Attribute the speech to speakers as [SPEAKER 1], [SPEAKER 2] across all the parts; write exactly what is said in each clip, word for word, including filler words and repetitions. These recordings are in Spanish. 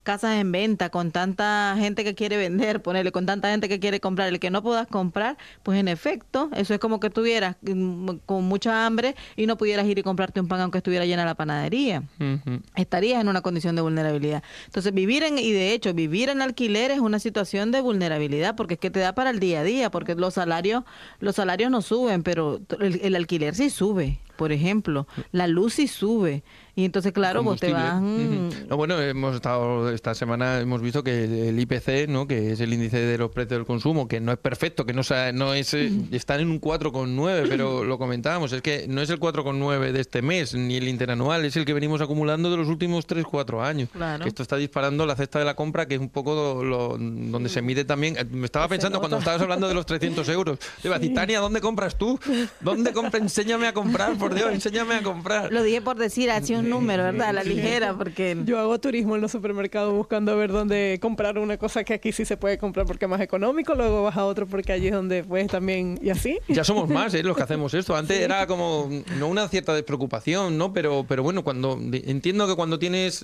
[SPEAKER 1] casas en venta, con tanta gente que quiere vender, ponerle con tanta gente que quiere comprar, el que no puedas comprar, pues en efecto, eso es como que estuvieras mm, con mucha hambre y no pudieras ir y comprarte un pan aunque estuviera llena la panadería. Uh-huh. Estarías en una condición de vulnerabilidad. Entonces, vivir en, y de hecho, vivir en alquiler es una situación de vulnerabilidad, porque es que te da para el día a día, porque los salarios, los salarios no suben, pero el, el alquiler sí sube. Por ejemplo, la luz sí sube. Y entonces, claro, vos te vas...
[SPEAKER 2] Uh-huh. No, bueno, hemos estado esta semana, hemos visto que el I P C, ¿no?, que es el índice de los precios del consumo, que no es perfecto, que no, no es... Uh-huh. Están en un cuatro coma nueve, pero lo comentábamos, es que no es el cuatro coma nueve de este mes, ni el interanual, es el que venimos acumulando de los últimos tres cuatro años.
[SPEAKER 1] Claro.
[SPEAKER 2] Que esto está disparando la cesta de la compra, que es un poco lo, donde se mide también... Me estaba pensando cuando estabas hablando de los trescientos euros. Te iba a decir, Tania, ¿dónde compras tú? ¿Dónde compras? Enséñame a comprar, por Dios, enséñame a comprar.
[SPEAKER 1] Lo dije por decir, así un número, ¿verdad? A la ligera, porque...
[SPEAKER 3] Yo hago turismo en los supermercados buscando a ver dónde comprar una cosa que aquí sí se puede comprar porque es más económico, luego vas a otro porque allí es donde puedes también, y así.
[SPEAKER 2] Ya somos más, ¿eh?, los que hacemos esto. Antes sí. Era como, no una cierta despreocupación, ¿no? Pero, pero bueno, cuando entiendo que cuando tienes...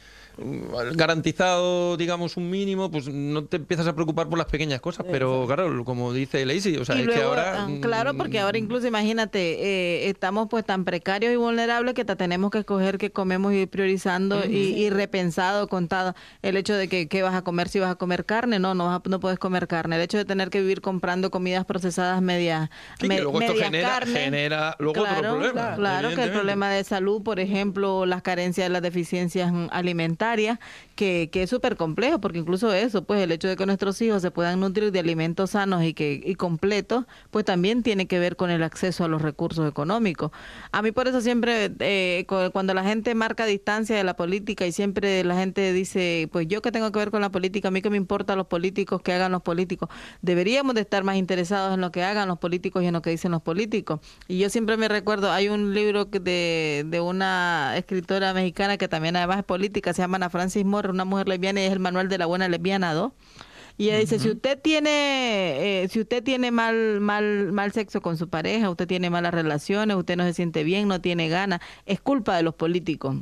[SPEAKER 2] garantizado, digamos, un mínimo, pues no te empiezas a preocupar por las pequeñas cosas, pero claro, como dice Lacy, o sea,
[SPEAKER 1] y
[SPEAKER 2] es
[SPEAKER 1] luego,
[SPEAKER 2] que ahora...
[SPEAKER 1] Claro, porque ahora incluso, imagínate, eh, estamos pues tan precarios y vulnerables que tenemos que escoger qué comemos y ir priorizando uh-huh. y, y repensado, contado, el hecho de que qué vas a comer, si vas a comer carne, no, no, vas a, no puedes comer carne, el hecho de tener que vivir comprando comidas procesadas medias
[SPEAKER 2] sí,
[SPEAKER 1] me,
[SPEAKER 2] que luego esto genera,
[SPEAKER 1] carne,
[SPEAKER 2] genera luego
[SPEAKER 1] claro,
[SPEAKER 2] otro problema.
[SPEAKER 1] Claro, claro que el problema de salud, por ejemplo, las carencias, las deficiencias alimentarias, que, que es súper complejo, porque incluso eso, pues el hecho de que nuestros hijos se puedan nutrir de alimentos sanos y que y completos, pues también tiene que ver con el acceso a los recursos económicos. A mí por eso siempre, eh, cuando la gente marca distancia de la política y siempre la gente dice, pues yo qué tengo que ver con la política, a mí qué me importa los políticos, que hagan los políticos, deberíamos de estar más interesados en lo que hagan los políticos y en lo que dicen los políticos. Y yo siempre me recuerdo, hay un libro de, de una escritora mexicana que también además es política, se llama Ana Francis Moore, una mujer lesbiana, y es el manual de la buena lesbiana dos. Y ella uh-huh. dice, si usted tiene eh, si usted tiene mal mal mal sexo con su pareja, usted tiene malas relaciones, usted no se siente bien, no tiene ganas, es culpa de los políticos.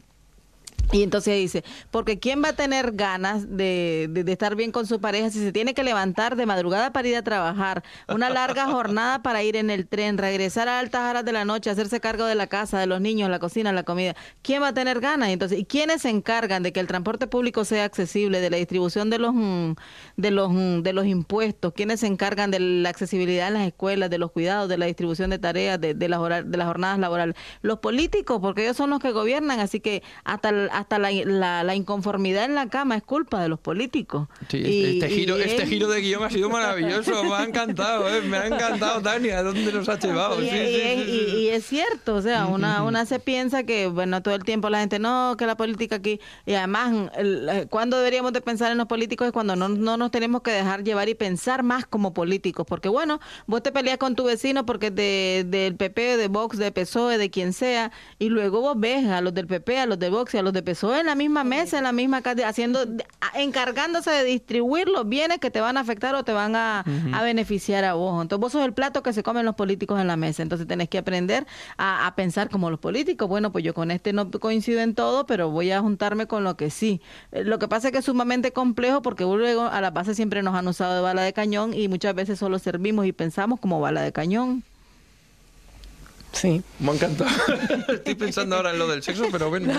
[SPEAKER 1] Y entonces dice, porque ¿quién va a tener ganas de, de, de estar bien con su pareja si se tiene que levantar de madrugada para ir a trabajar, una larga jornada para ir en el tren, regresar a altas horas de la noche, hacerse cargo de la casa, de los niños, la cocina, la comida? ¿Quién va a tener ganas? Y entonces, ¿y quiénes se encargan de que el transporte público sea accesible, de la distribución de los de los de los impuestos? ¿Quiénes se encargan de la accesibilidad en las escuelas, de los cuidados, de la distribución de tareas, de, de las hora, de las jornadas laborales? Los políticos, porque ellos son los que gobiernan, así que hasta el hasta la, la, la inconformidad en la cama es culpa de los políticos.
[SPEAKER 2] Sí,
[SPEAKER 1] y,
[SPEAKER 2] este, giro,
[SPEAKER 1] y
[SPEAKER 2] este
[SPEAKER 1] es...
[SPEAKER 2] giro de guión ha sido maravilloso, me ha encantado, ¿eh? Me ha encantado, Tania, ¿dónde nos ha llevado?
[SPEAKER 1] Y,
[SPEAKER 2] sí,
[SPEAKER 1] y,
[SPEAKER 2] sí,
[SPEAKER 1] y,
[SPEAKER 2] sí, sí.
[SPEAKER 1] y es cierto, o sea, una, una se piensa que, bueno, todo el tiempo la gente, no, que la política aquí, y además, el, cuando deberíamos de pensar en los políticos es cuando no, no nos tenemos que dejar llevar y pensar más como políticos, porque bueno, vos te peleas con tu vecino porque es de, del P P, de Vox, de P S O E, de quien sea, y luego vos ves a los del P P, a los de Vox y a los de P S O E en la misma mesa, en la misma casa, haciendo, encargándose de distribuir los bienes que te van a afectar o te van a, uh-huh. a beneficiar a vos. Entonces vos sos el plato que se comen los políticos en la mesa. Entonces tenés que aprender a, a pensar como los políticos. Bueno, pues yo con este no coincido en todo, pero voy a juntarme con lo que sí. Lo que pasa es que es sumamente complejo porque luego a la base siempre nos han usado de bala de cañón y muchas veces solo servimos y pensamos como bala de cañón.
[SPEAKER 3] Sí.
[SPEAKER 2] Me ha encantado. Estoy pensando ahora en lo del sexo, pero bueno.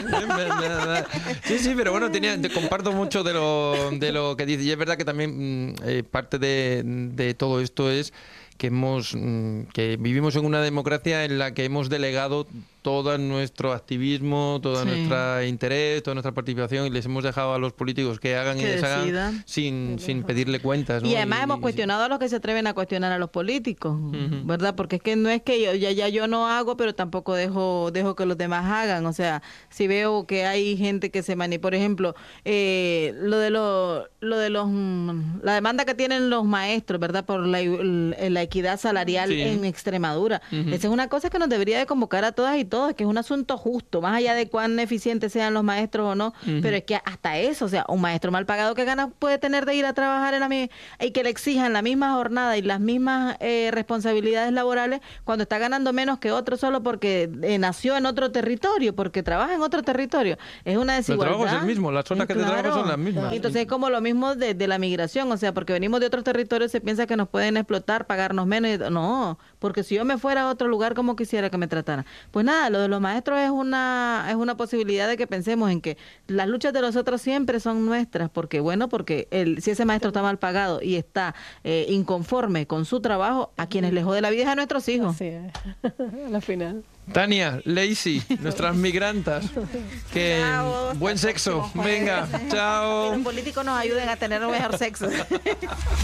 [SPEAKER 2] Sí, sí, pero bueno, tenía, te comparto mucho de lo, de lo que dice. Y es verdad que también eh, parte de, de todo esto es que hemos que vivimos en una democracia en la que hemos delegado todo nuestro activismo, todo sí. nuestro interés, toda nuestra participación y les hemos dejado a los políticos que hagan que y deshagan sin, sin pedirle cuentas, ¿no?
[SPEAKER 1] Y además y, hemos
[SPEAKER 2] y,
[SPEAKER 1] cuestionado
[SPEAKER 2] sí.
[SPEAKER 1] a los que se atreven a cuestionar a los políticos, uh-huh. ¿verdad? Porque es que no es que yo ya, ya yo no hago, pero tampoco dejo dejo que los demás hagan. O sea, si veo que hay gente que se manipula, por ejemplo, eh, lo de lo, lo de los la demanda que tienen los maestros, ¿verdad? Por la, la equidad salarial sí. en Extremadura. Uh-huh. Esa es una cosa que nos debería de convocar a todas y todo, es que es un asunto justo, más allá de cuán eficientes sean los maestros o no, uh-huh. pero es que hasta eso, o sea, un maestro mal pagado, ¿qué ganas puede tener de ir a trabajar en la misma, y que le exijan la misma jornada y las mismas eh, responsabilidades laborales cuando está ganando menos que otro solo porque eh, nació en otro territorio, porque trabaja en otro territorio? Es una desigualdad.
[SPEAKER 2] El trabajo es el mismo, las zonas que
[SPEAKER 1] claro.
[SPEAKER 2] de trabajo son las mismas.
[SPEAKER 1] Entonces es como lo mismo de, de la migración, o sea, porque venimos de otros territorios se piensa que nos pueden explotar, pagarnos menos. Y, no, porque si yo me fuera a otro lugar, ¿cómo quisiera que me trataran? Pues nada, lo de los maestros es una es una posibilidad de que pensemos en que las luchas de los otros siempre son nuestras, porque bueno, porque el, si ese maestro está mal pagado y está eh, inconforme con su trabajo, a quienes les jode la vida es a nuestros hijos.
[SPEAKER 3] Así es, al final.
[SPEAKER 2] Tania, Lacey, nuestras migrantas, que
[SPEAKER 1] chao,
[SPEAKER 2] buen sexo, venga, chao.
[SPEAKER 1] Que los políticos nos ayuden a tener un mejor sexo.